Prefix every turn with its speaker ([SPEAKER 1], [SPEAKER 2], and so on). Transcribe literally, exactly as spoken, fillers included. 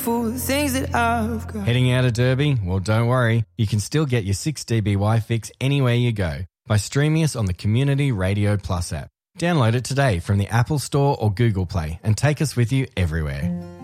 [SPEAKER 1] grateful the things that I've got.
[SPEAKER 2] Heading out of Derby? Well, don't worry. You can still get your six D B Y fix anywhere you go by streaming us on the Community Radio Plus app. Download it today from the Apple Store or Google Play and take us with you everywhere.